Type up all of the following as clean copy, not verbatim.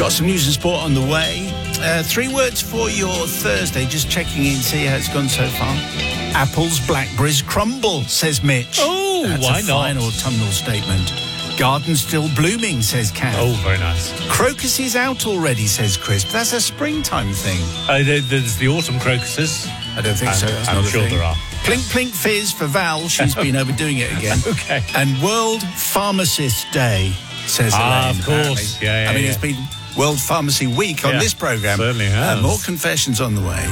Got some news and sport on the way. 3 words for your Thursday. Just checking in, see how it's gone so far. Apples, blackberries, crumble, says Mitch. Oh, that's why a not? fine autumnal statement. Garden still blooming, says Kat. Oh, very nice. Crocus is out already, says Crisp. That's a springtime thing. There's the autumn crocuses. I don't think so. That's I'm not a sure thing. there are. Plink Plink Fizz for Val. She's been overdoing it again. Okay. And World Pharmacist Day, says Elaine. Of course. Apparently. Yeah, I mean, yeah. it's been World Pharmacy Week on this programme. Certainly has. More confessions on the way.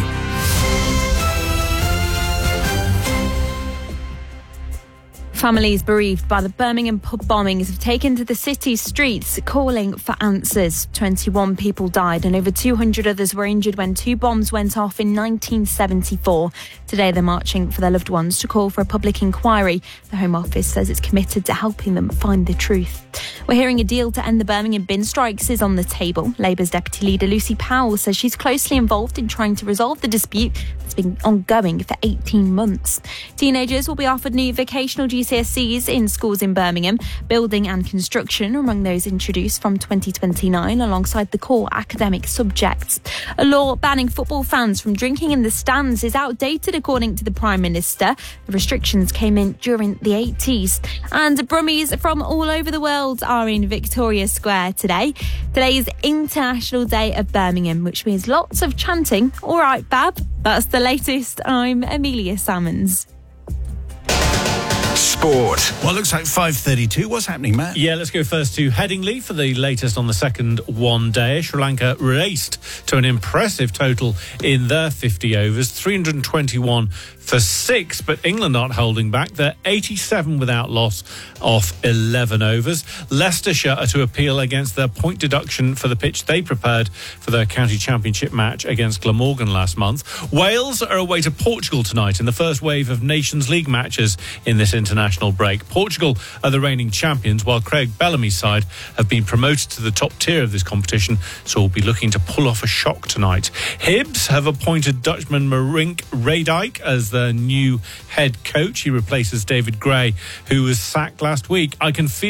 Families bereaved by the Birmingham pub bombings have taken to the city's streets calling for answers. 21 people died and over 200 others were injured when 2 bombs went off in 1974. Today they're marching for their loved ones to call for a public inquiry. The Home Office says it's committed to helping them find the truth. We're hearing a deal to end the Birmingham bin strikes is on the table. Labour's Deputy Leader Lucy Powell says she's closely involved in trying to resolve the dispute that's been ongoing for 18 months. Teenagers will be offered new vocational GCSEs in schools in Birmingham. Building and construction are among those introduced from 2029 alongside the core academic subjects. A law banning football fans from drinking in the stands is outdated according to the Prime Minister. The restrictions came in during the 80s. And Brummies from all over the world are in Victoria Square today. Today is International Day of Birmingham, which means lots of chanting. All right, Bab, that's the latest. I'm Amelia Salmons. Sport. Well, it looks like 5:32. What's happening, Matt? Yeah, let's go first to Headingley for the latest on the second one-day. Sri Lanka raced to an impressive total in their 50 overs, 321 for 6, but England aren't holding back. They're 87 without loss off 11 overs. Leicestershire are to appeal against their point deduction for the pitch they prepared for their county championship match against Glamorgan last month. Wales are away to Portugal tonight in the first wave of Nations League matches in this international break. Portugal are the reigning champions, while Craig Bellamy's side have been promoted to the top tier of this competition, so will be looking to pull off a shock tonight. Hibs have appointed Dutchman Marink Radijk as their new head coach. He replaces David Gray, who was sacked last week. I can feel